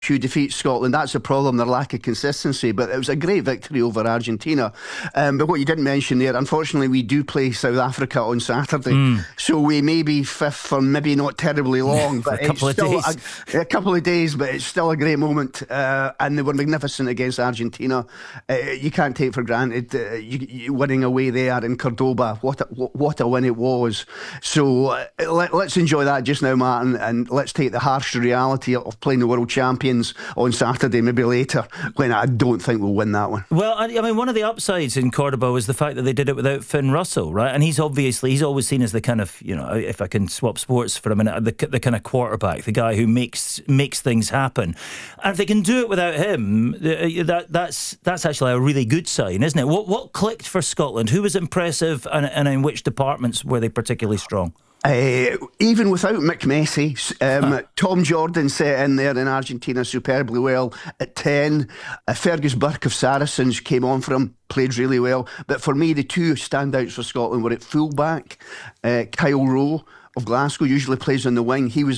who defeats Scotland. That's the problem, their lack of consistency. But it was a great victory over Argentina. But what you didn't mention there, unfortunately, we do play South Africa on Saturday. So we may be fifth for maybe not terribly long, but a couple it's of still days. a couple of days, but it's still a great moment. And they were magnificent against Argentina. You can't take for granted you winning away there in Cordoba. What a win it was. So let's enjoy that just now, Martin, and let's take the harsh reality of playing the world champions on Saturday, maybe later, when I don't think we'll win that one. Well, I mean, one of the upsides in Cordoba was the fact that they did it without Finn Russell, right? And he's always seen as the kind of, if I can swap sports for a minute, the kind of quarterback, the guy who makes things happen. And if they can do it without him, that's actually a really good sign, isn't it? What clicked for Scotland? Who was impressive, and in which departments were they particularly strong? Even without Mick Messi, Tom Jordan set in there in Argentina superbly well at 10. Fergus Burke of Saracens came on for him, played really well. But for me, the two standouts for Scotland were at fullback. Kyle Rowe of Glasgow usually plays on the wing. He was